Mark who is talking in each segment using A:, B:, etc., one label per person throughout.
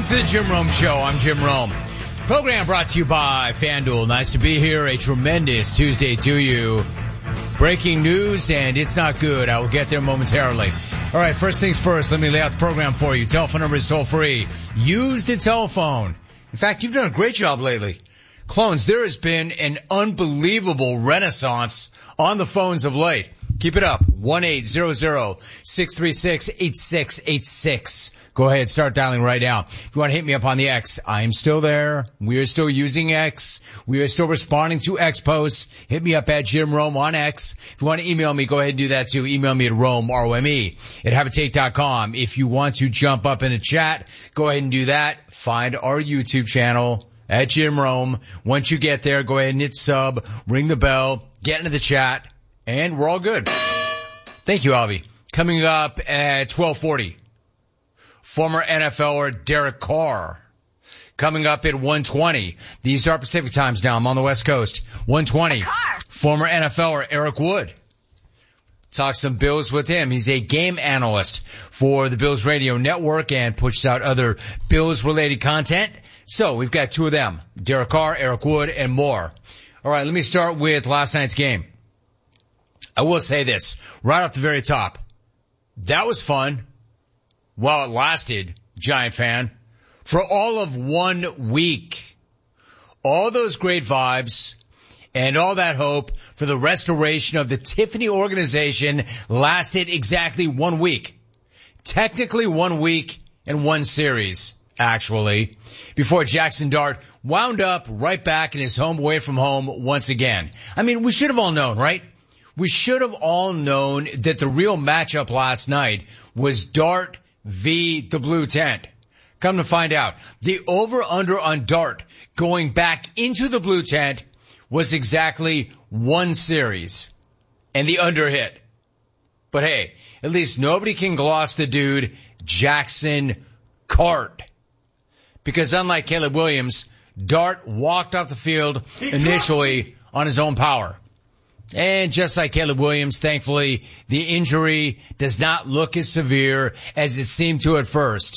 A: Welcome to the Jim Rome Show. I'm Jim Rome. Program brought to you by FanDuel. Nice to be here. A tremendous Tuesday to you. Breaking news, and it's not good. I will get there momentarily. All right, first things first, let me lay out the program for you. Telephone number is toll free. Use the telephone. In fact, you've done a great job lately. Clones, there has been an unbelievable renaissance on the phones of late. Keep it up. 1-800-636-8686. Go ahead, start dialing right now. If you want to hit me up on the X, I'm still there. We are still using X. We are still responding to X posts. Hit me up at Jim Rome on X. If you want to email me, go ahead and do that too. Email me at Rome, R-O-M-E, at Habitate.com. If you want to jump up in a chat, go ahead and do that. Find our YouTube channel at Jim Rome. Once you get there, go ahead and hit sub, ring the bell, get into the chat, and we're all good. Thank you, Avi. Coming up at 12:40. Former NFLer Derek Carr. Coming up at 1:20. These are Pacific times now. I'm on the West Coast. 1:20. Former NFLer Eric Wood. Talk some Bills with him. He's a game analyst for the Bills Radio Network and pushes out other Bills-related content. So we've got two of them, Derek Carr, Eric Wood, and more. All right, let me start with last night's game. I will say this right off the very top. That was fun. While it lasted, Giant fan, for all of 1 week. All those great vibes and all that hope for the restoration of the Tiffany organization lasted exactly 1 week. Technically 1 week and one series, actually, before Jackson Dart wound up right back in his home away from home once again. I mean, we should have all known, right? We should have all known that the real matchup last night was Dart v. the Blue Tent. Come to find out, the over-under on Dart going back into the Blue Tent was exactly one series, and the under hit. But hey, at least nobody can gloss the dude Jackson Cart. Because unlike Caleb Williams, Dart walked off the field initially on his own power. And just like Caleb Williams, thankfully, the injury does not look as severe as it seemed to at first.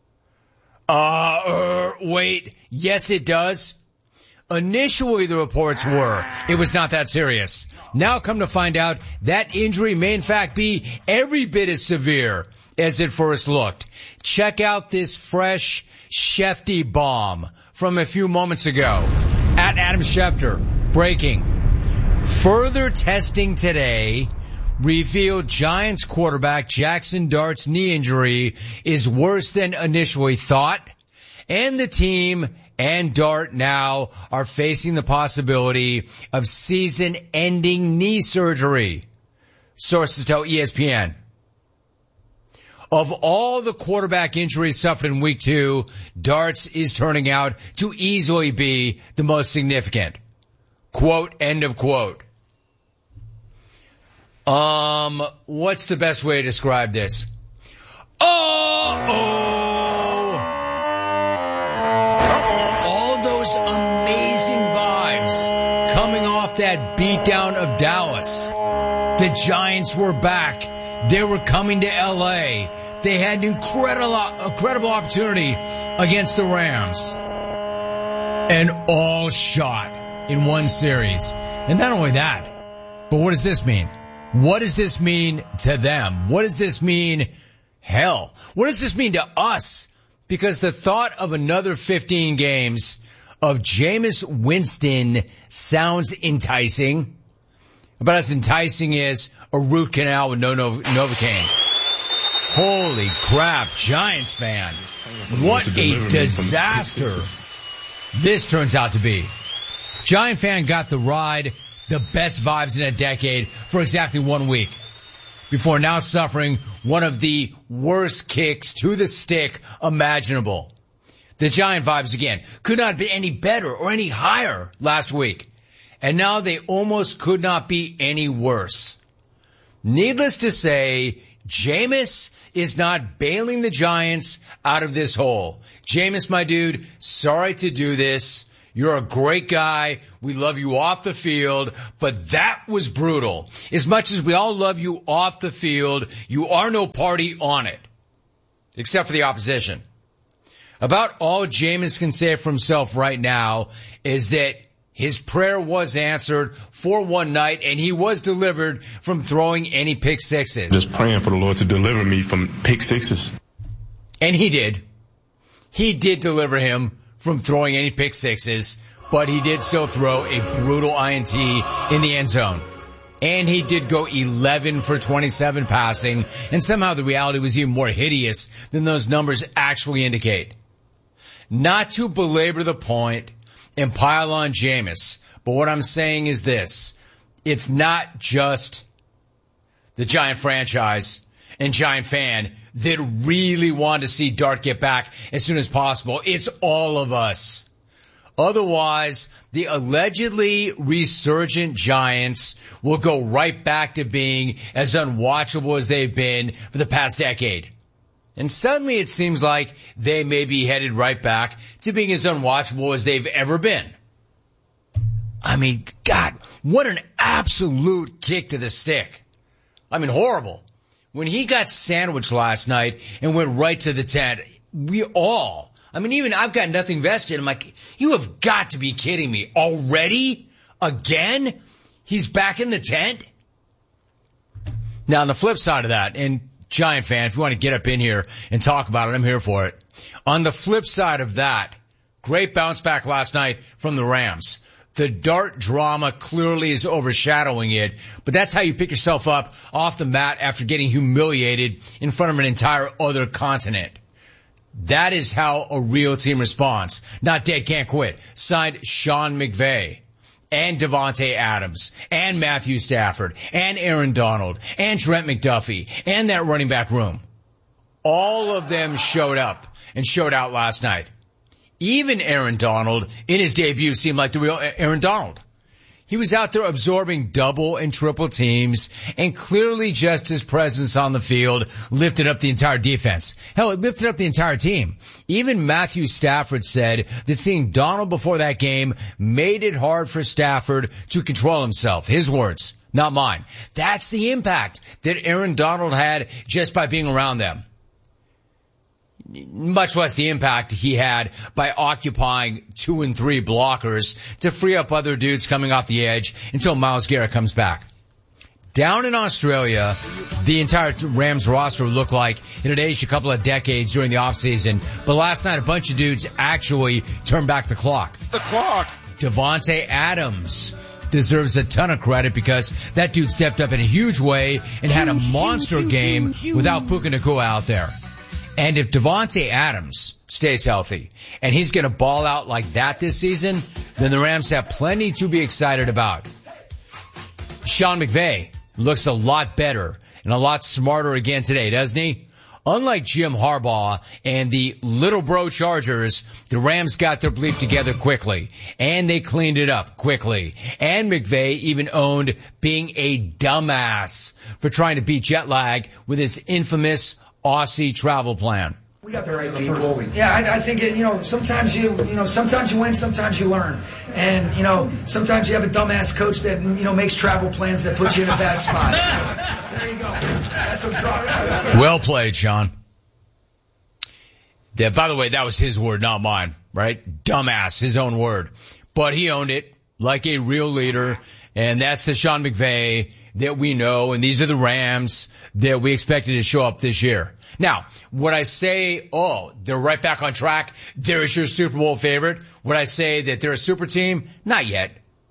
A: Wait, yes it does. Initially the reports were it was not that serious. Now come to find out that injury may in fact be every bit as severe as it first looked. Check out this fresh Shefty bomb from a few moments ago. At Adam Schefter, breaking. Further testing today revealed Giants quarterback Jackson Dart's knee injury is worse than initially thought, and the team and Dart now are facing the possibility of season-ending knee surgery. Sources tell ESPN. Of all the quarterback injuries suffered in week 2, Dart's is turning out to easily be the most significant. Quote, end of quote. What's the best way to describe this? All those amazing vibes coming off that beatdown of Dallas. The Giants were back. They were coming to LA. They had an incredible opportunity against the Rams. And all shot in one series. And not only that, but what does this mean? What does this mean to them? What does this mean? Hell, what does this mean to us? Because the thought of another 15 games of Jameis Winston sounds enticing. About as enticing as a root canal with no Novocaine. Holy crap, Giants fan. What a disaster this turns out to be. Giant fan got the ride, the best vibes in a decade for exactly 1 week before now suffering one of the worst kicks to the stick imaginable. The Giant vibes again could not be any better or any higher last week. And now they almost could not be any worse. Needless to say, Jameis is not bailing the Giants out of this hole. Jameis, my dude, sorry to do this. You're a great guy. We love you off the field, but that was brutal. As much as we all love you off the field, you are no party on it, except for the opposition. About all Jameis can say for himself right now is that his prayer was answered for one night, and he was delivered from throwing any pick sixes.
B: Just praying for the Lord to deliver me from pick sixes.
A: And he did. He did deliver him from throwing any pick sixes, but he did still throw a brutal INT in the end zone. And he did go 11 for 27 passing, and somehow the reality was even more hideous than those numbers actually indicate. Not to belabor the point and pile on Jameis, but what I'm saying is this. It's not just the Giant franchise and Giant fan that really want to see Dart get back as soon as possible. It's all of us. Otherwise, the allegedly resurgent Giants will go right back to being as unwatchable as they've been for the past decade. And suddenly it seems like they may be headed right back to being as unwatchable as they've ever been. I mean, God, what an absolute kick to the stick. I mean, horrible. When he got sandwiched last night and went right to the tent, even I've got nothing vested. I'm like, you have got to be kidding me. Already? Again? He's back in the tent? Now, on the flip side of that, and Giant fan, if you want to get up in here and talk about it, I'm here for it. On the flip side of that, great bounce back last night from the Rams. The Dart drama clearly is overshadowing it, but that's how you pick yourself up off the mat after getting humiliated in front of an entire other continent. That is how a real team responds. Not dead, can't quit. Signed Sean McVay and Davante Adams and Matthew Stafford and Aaron Donald and Trent McDuffie and that running back room. All of them showed up and showed out last night. Even Aaron Donald in his debut seemed like the real Aaron Donald. He was out there absorbing double and triple teams, and clearly just his presence on the field lifted up the entire defense. Hell, it lifted up the entire team. Even Matthew Stafford said that seeing Donald before that game made it hard for Stafford to control himself. His words, not mine. That's the impact that Aaron Donald had just by being around them. Much less the impact he had by occupying 2 and 3 blockers to free up other dudes coming off the edge until Myles Garrett comes back. Down in Australia, the entire Rams roster looked like it had aged a couple of decades during the offseason, but last night a bunch of dudes actually turned back the clock. Davante Adams deserves a ton of credit because that dude stepped up in a huge way and had a monster game without Puka Nacua out there. And if Davante Adams stays healthy and he's going to ball out like that this season, then the Rams have plenty to be excited about. Sean McVay looks a lot better and a lot smarter again today, doesn't he? Unlike Jim Harbaugh and the Little Bro Chargers, the Rams got their bleep together quickly, and they cleaned it up quickly. And McVay even owned being a dumbass for trying to beat jet lag with his infamous Aussie travel plan.
C: We got the right people. Yeah, I think sometimes you win, sometimes you learn, and sometimes you have a dumbass coach that makes travel plans that put you in a bad spot. There you go. That's what I'm
A: Well played, Sean. Yeah, by the way, that was his word, not mine, right? Dumbass, his own word, but he owned it like a real leader, and that's the Sean McVay that we know, and these are the Rams that we expected to show up this year. Now, would I say, they're right back on track, there's your Super Bowl favorite? Would I say that they're a super team? Not yet,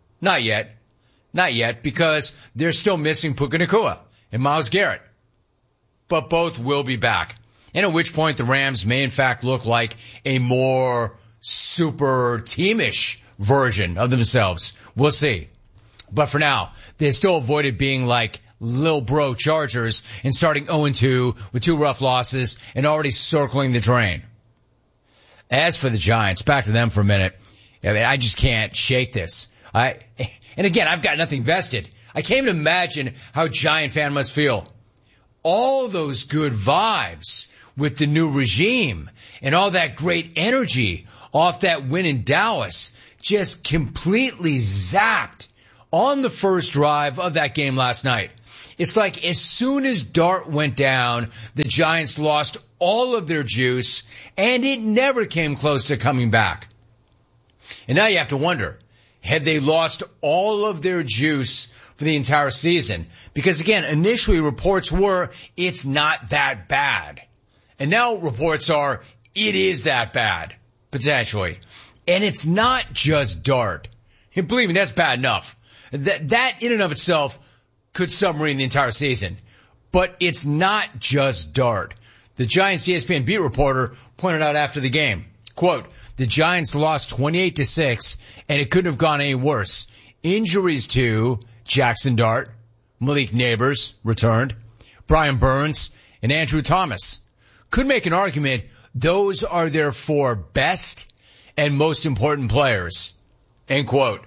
A: because they're still missing Puka Nacua and Myles Garrett. But both will be back. And at which point the Rams may in fact look like a more super teamish version of themselves. We'll see. But for now, they still avoided being like Lil Bro Chargers and starting 0-2 with 2 rough losses and already circling the drain. As for the Giants, back to them for a minute. I just can't shake this. And again, I've got nothing vested. I can't even imagine how a Giant fan must feel. All those good vibes with the new regime and all that great energy off that win in Dallas just completely zapped on the first drive of that game last night. It's like as soon as Dart went down, the Giants lost all of their juice, and it never came close to coming back. And now you have to wonder, had they lost all of their juice for the entire season? Because again, initially reports were, it's not that bad. And now reports are, it is that bad, potentially. And it's not just Dart. And believe me, that's bad enough. That in and of itself could submarine the entire season. But it's not just Dart. The Giants ESPN beat reporter pointed out after the game, quote, the Giants lost 28-6, and it couldn't have gone any worse. Injuries to Jackson Dart, Malik Neighbors returned, Brian Burns, and Andrew Thomas. Could make an argument those are their 4 best and most important players, end quote.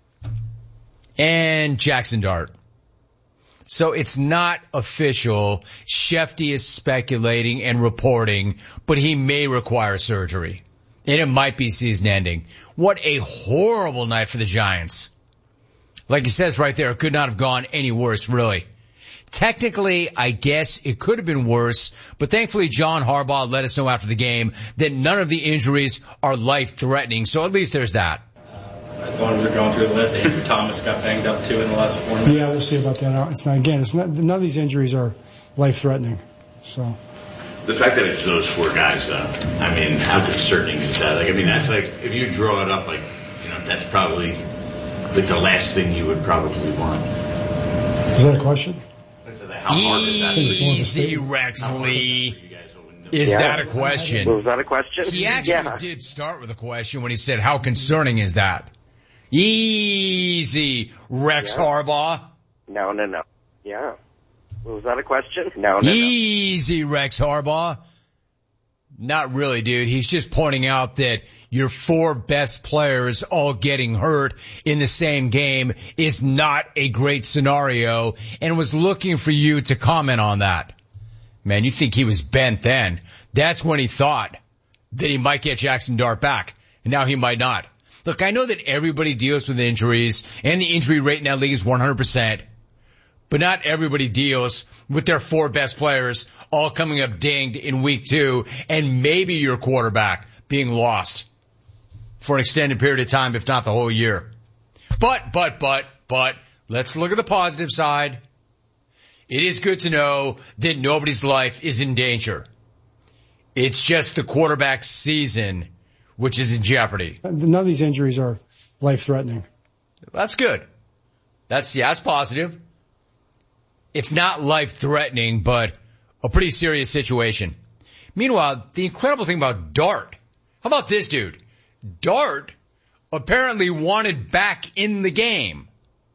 A: And Jackson Dart. So it's not official. Shefty is speculating and reporting, but he may require surgery. And it might be season ending. What a horrible night for the Giants. Like he says right there, it could not have gone any worse, really. Technically, I guess it could have been worse, but thankfully John Harbaugh let us know after the game that none of the injuries are life-threatening, so at least there's that.
D: As long as we're going through the list, Andrew Thomas got banged up too in the last 4 minutes.
E: Yeah, we'll see about that. It's not, none of these injuries are life-threatening. So
F: the fact that it's those 4 guys, I mean, how concerning is that? Like, I mean, that's like, if you draw it up, like, you know, that's probably like the last thing you would probably want.
E: Is that a question?
F: How hard is that?
A: Easy, Rex Lee. Is that a question?
G: Was that a question?
A: He actually did start with a question when he said, how concerning is that? Easy, Rex Harbaugh.
G: No. Yeah. Was that a question? No.
A: Easy, Rex Harbaugh. Not really, dude. He's just pointing out that your 4 best players all getting hurt in the same game is not a great scenario, and was looking for you to comment on that. Man, you think he was bent then. That's when he thought that he might get Jackson Dart back, and now he might not. Look, I know that everybody deals with injuries, and the injury rate in that league is 100%. But not everybody deals with their 4 best players all coming up dinged in week 2 and maybe your quarterback being lost for an extended period of time, if not the whole year. But, let's look at the positive side. It is good to know that nobody's life is in danger. It's just the quarterback's season which is in jeopardy.
E: None of these injuries are life-threatening.
A: That's good. That's positive. It's not life-threatening, but a pretty serious situation. Meanwhile, the incredible thing about Dart, how about this dude? Dart apparently wanted back in the game.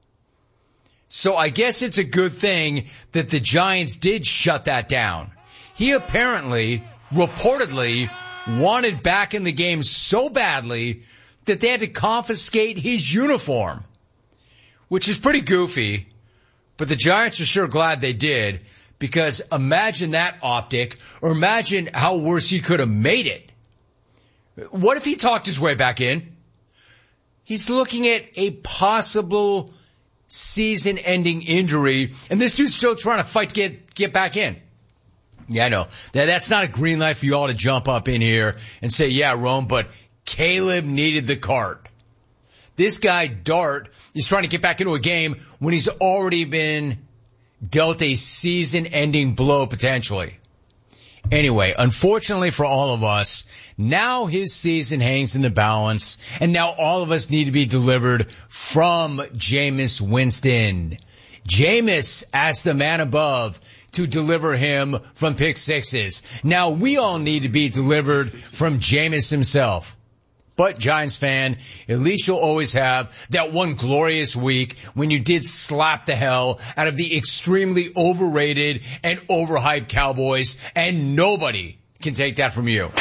A: So I guess it's a good thing that the Giants did shut that down. He apparently, reportedly, wanted back in the game so badly that they had to confiscate his uniform, which is pretty goofy. But the Giants are sure glad they did, because imagine that optic, or imagine how worse he could have made it. What if he talked his way back in? He's looking at a possible season-ending injury, and this dude's still trying to fight to get back in. Yeah, I know. That's not a green light for you all to jump up in here and say, yeah, Rome, but Caleb needed the cart. This guy, Dart, is trying to get back into a game when he's already been dealt a season-ending blow, potentially. Anyway, unfortunately for all of us, now his season hangs in the balance, and now all of us need to be delivered from Jameis Winston. Jameis asked the man above to deliver him from pick sixes. Now we all need to be delivered from Jameis himself. But, Giants fan, at least you'll always have that one glorious week when you did slap the hell out of the extremely overrated and overhyped Cowboys, and nobody can take that from you.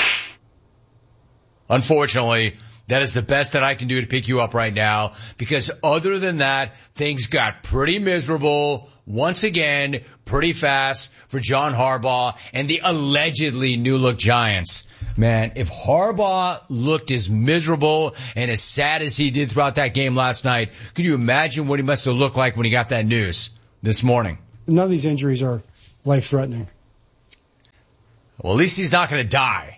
A: Unfortunately, that is the best that I can do to pick you up right now, because other than that, things got pretty miserable once again, pretty fast for John Harbaugh and the allegedly new-look Giants. Man, if Harbaugh looked as miserable and as sad as he did throughout that game last night, could you imagine what he must have looked like when he got that news this morning?
E: none of these injuries are life-threatening.
A: Well, at least he's not going to die.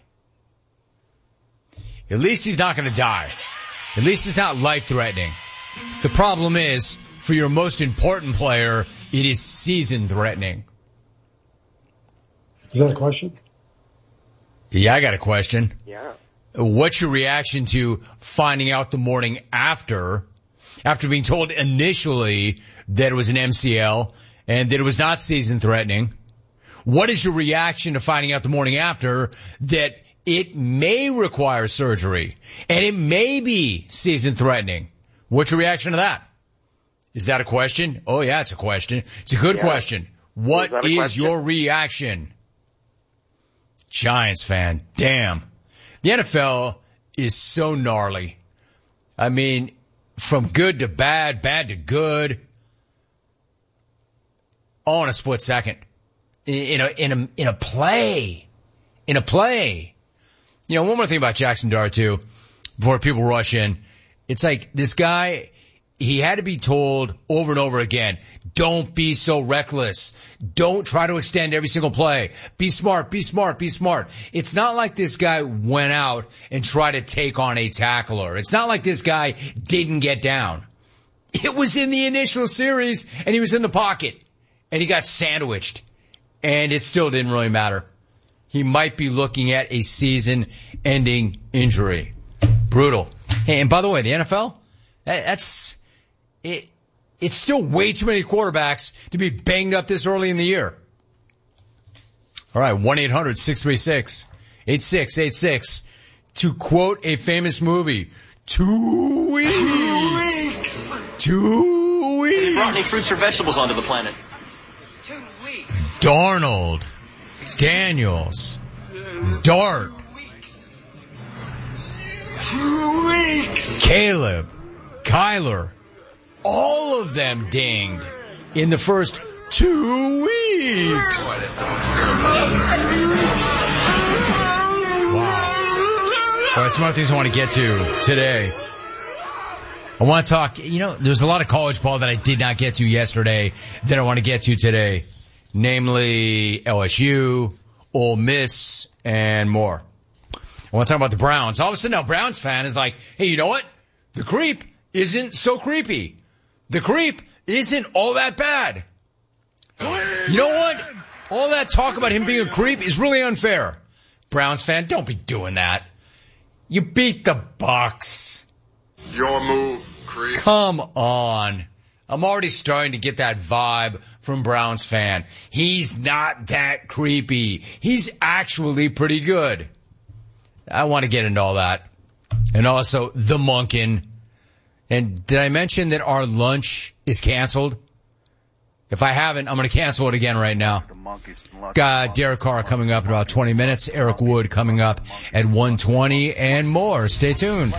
A: At least he's not going to die. At least it's not life-threatening. The problem is, for your most important player, it is season-threatening.
E: Is that a question?
A: Yeah, I got a question.
G: Yeah.
A: What's your reaction to finding out the morning after being told initially that it was an MCL and that it was not season-threatening? What is your reaction to finding out the morning after that it may require surgery and it may be season-threatening? What's your reaction to that? Is that a question? Oh, yeah, it's a question. It's a good question. What is your reaction? Giants fan. Damn. The NFL is so gnarly. I mean, from good to bad, bad to good, all in a split second. In a play. In a play. You know, one more thing about Jackson Dart, too, before people rush in. It's like this guy, he had to be told over and over again, don't be so reckless. Don't try to extend every single play. Be smart, be smart, be smart. It's not like this guy went out and tried to take on a tackler. It's not like this guy didn't get down. It was in the initial series, and he was in the pocket, and he got sandwiched, and it still didn't really matter. He might be looking at a season-ending injury. Brutal. Hey, and by the way, the NFL, that's it. It's still way too many quarterbacks to be banged up this early in the year. All right, 1-800-636-8686. To quote a famous movie, 2 weeks. 2 weeks.
H: Have you brought any fruits or vegetables onto the planet?
I: 2 weeks.
A: Darnold, Daniels, Dart,
I: 2 weeks.
A: Caleb, Kyler, all of them dinged in the first 2 weeks. Wow. All right, some other things I want to get to today. I want to talk, there's a lot of college ball that I did not get to yesterday that I want to get to today, namely LSU, Ole Miss, and more. I want to talk about the Browns. All of a sudden, now Browns fan is like, hey, you know what? The creep isn't so creepy. The creep isn't all that bad. You know what? All that talk about him being a creep is really unfair. Browns fan, don't be doing that. You beat the Bucs.
J: Your move, creep.
A: Come on. I'm already starting to get that vibe from Browns fan. He's not that creepy. He's actually pretty good. I want to get into all that. And also, the Monken. And did I mention that our lunch is canceled? If I haven't, I'm going to cancel it again right now. Got Derek Carr coming up in about 20 minutes. Eric Wood coming up at 1:20 and more. Stay tuned.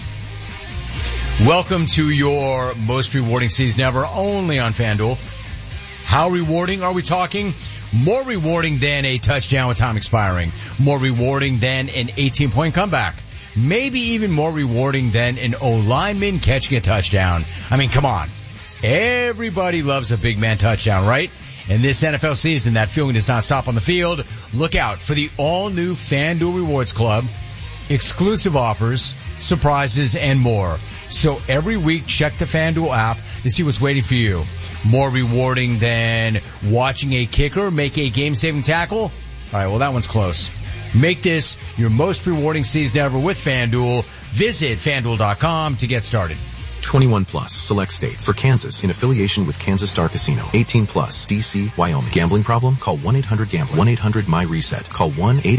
A: Welcome to your most rewarding season ever, only on FanDuel. How rewarding are we talking? More rewarding than a touchdown with time expiring. More rewarding than an 18-point comeback. Maybe even more rewarding than an O-lineman catching a touchdown. I mean, come on. Everybody loves a big man touchdown, right? And this NFL season, that feeling does not stop on the field. Look out for the all-new FanDuel Rewards Club. Exclusive offers, surprises, and more. So every week, check the FanDuel app to see what's waiting for you. More rewarding than watching a kicker make a game-saving tackle? All right, well, that one's close. Make this your most rewarding season ever with FanDuel. Visit FanDuel.com to get started.
K: 21 plus, select states. For Kansas, in affiliation with Kansas Star Casino. 18 plus, D.C., Wyoming. Gambling problem? Call 1-800-GAMBLER. 1-800-MY-RESET. Call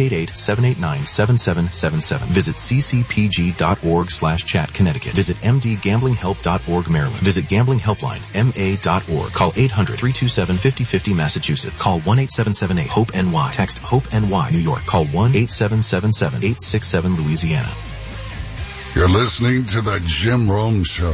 K: 1-888-789-7777. Visit ccpg.org/chat, Connecticut. Visit mdgamblinghelp.org, Maryland. Visit gamblinghelpline, ma.org. Call 800-327-5050, Massachusetts. Call 1-8778-HOPE-NY. Text HOPE-NY, New York. Call 1-8777-867, Louisiana.
L: You're listening to the Jim Rome Show.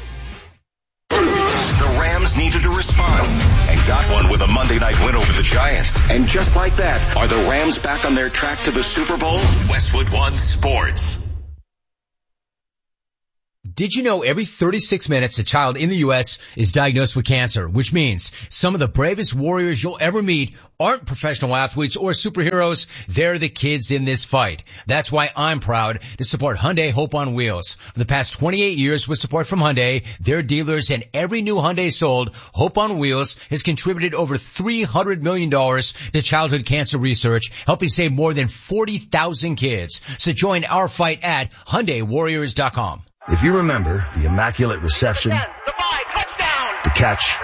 M: The Rams needed a response and got one with a Monday night win over the Giants. And just like that, are the Rams back on their track to the Super Bowl? Westwood One Sports.
A: Did you know every 36 minutes a child in the U.S. is diagnosed with cancer, which means some of the bravest warriors you'll ever meet aren't professional athletes or superheroes. They're the kids in this fight. That's why I'm proud to support Hyundai Hope on Wheels. For the past 28 years with support from Hyundai, their dealers, and every new Hyundai sold, Hope on Wheels has contributed over $300 million to childhood cancer research, helping save more than 40,000 kids. So join our fight at HyundaiWarriors.com.
N: If you remember the immaculate reception, the catch,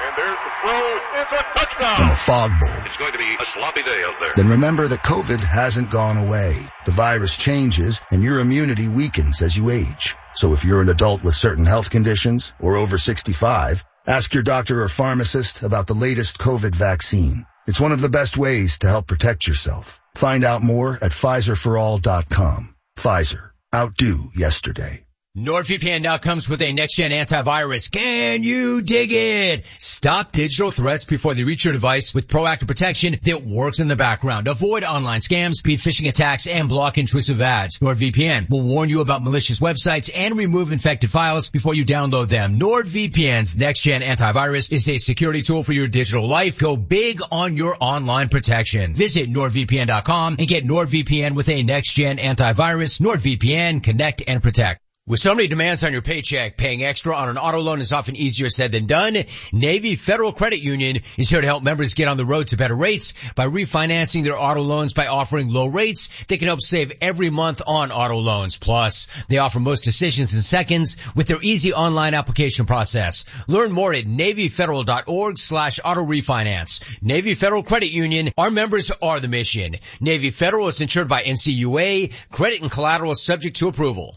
N: and the fog bowl,
J: It's going to be a sloppy day out there.
N: then remember that COVID hasn't gone away. The virus changes and your immunity weakens as you age. So if you're an adult with certain health conditions or over 65, ask your doctor or pharmacist about the latest COVID vaccine. It's one of the best ways to help protect yourself. Find out more at PfizerForAll.com. Pfizer. Outdo yesterday.
A: NordVPN now comes with a next-gen antivirus. Can you dig it? Stop digital threats before they reach your device with proactive protection that works in the background. Avoid online scams, beat phishing attacks, and block intrusive ads. NordVPN will warn you about malicious websites and remove infected files before you download them. NordVPN's next-gen antivirus is a security tool for your digital life. Go big on your online protection. Visit NordVPN.com and get NordVPN with a next-gen antivirus. NordVPN, connect and protect. With so many demands on your paycheck, paying extra on an auto loan is often easier said than done. Navy Federal Credit Union is here to help members get on the road to better rates by refinancing their auto loans by offering low rates. They can help save every month on auto loans. Plus, they offer most decisions in seconds with their easy online application process. Learn more at NavyFederal.org/auto refinance. Navy Federal Credit Union. Our members are the mission. Navy Federal is insured by NCUA. Credit and collateral subject to approval.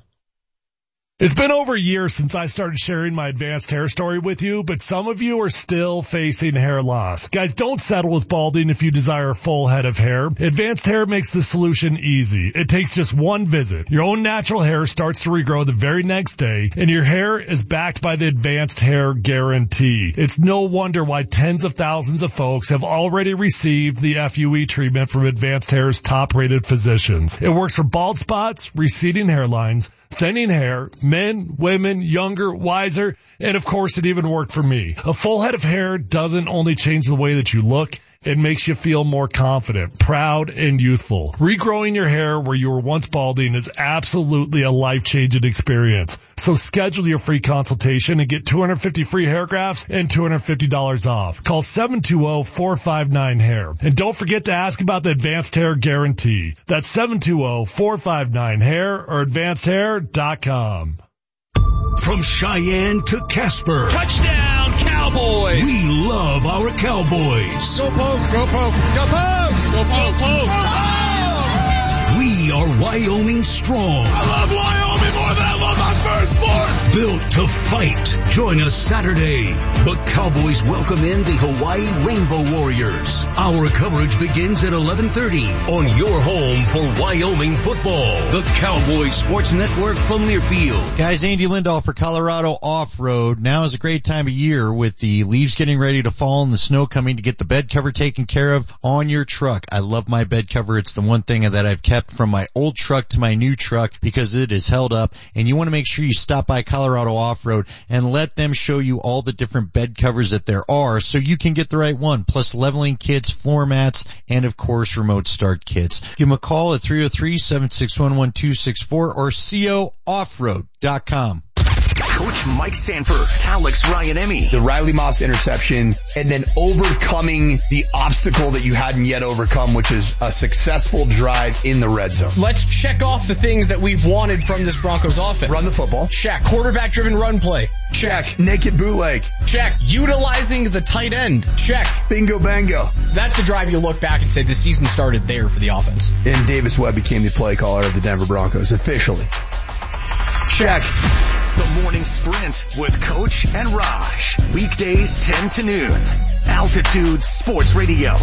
O: It's been over a year since I started sharing my advanced hair story with you, but some of you are still facing hair loss. Guys, don't settle with balding if you desire a full head of hair. Advanced Hair makes the solution easy. It takes just one visit. Your own natural hair starts to regrow the very next day, and your hair is backed by the Advanced Hair Guarantee. It's no wonder why tens of thousands of folks have already received the FUE treatment from Advanced Hair's top-rated physicians. It works for bald spots, receding hairlines, thinning hair, men, women, younger, wiser, and of course it even worked for me. A full head of hair doesn't only change the way that you look, it makes you feel more confident, proud, and youthful. Regrowing your hair where you were once balding is absolutely a life-changing experience. So schedule your free consultation and get 250 free hair grafts and $250 off. Call 720-459-HAIR. And don't forget to ask about the Advanced Hair Guarantee. That's 720-459-HAIR or advancedhair.com.
P: From Cheyenne to Casper.
Q: Touchdown, Cowboys!
P: We love our Cowboys.
Q: Go Pokes! Go Pokes! Go Pokes! Go Pokes!
P: We are Wyoming strong.
Q: I love Wyoming more than I love my firstborn!
P: Built to fight. Join us Saturday. The Cowboys welcome in the Hawaii Rainbow Warriors. Our coverage begins at 11:30 on your home for Wyoming football. The Cowboys Sports Network from Learfield.
R: Guys, Andy Lindahl for Colorado Off-Road. Now is a great time of year with the leaves getting ready to fall and the snow coming to get the bed cover taken care of on your truck. I love my bed cover. It's the one thing that I've kept from my old truck to my new truck because it is held up, and you want to make sure you stop by Colorado Off-Road and let them show you all the different bed covers that there are so you can get the right one, plus leveling kits, floor mats, and of course remote start kits. Give them a call at 303-761-1264 or cooffroad.com.
M: Coach Mike Sanford, Alex Ryan-Emmy.
S: The Riley Moss interception and then overcoming the obstacle that you hadn't yet overcome, which is a successful drive in the red zone.
T: Let's check off the things that we've wanted from this Broncos offense.
S: Run the football.
T: Check. Quarterback-driven run play.
S: Check. Naked bootleg.
T: Check. Utilizing the tight end. Check.
S: Bingo bango.
T: That's the drive you look back and say the season started there for the offense.
S: And Davis Webb became the play caller of the Denver Broncos officially. Check.
M: The Morning Sprint with Coach and Raj. Weekdays 10 to noon. Altitude Sports Radio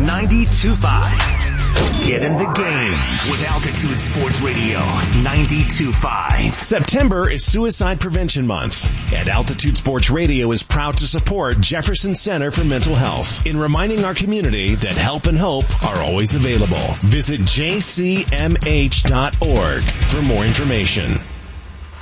M: 92.5. Get in the game with Altitude Sports Radio 92.5.
U: September is Suicide Prevention Month, and Altitude Sports Radio is proud to support Jefferson Center for Mental Health in reminding our community that help and hope are always available. Visit jcmh.org for more information.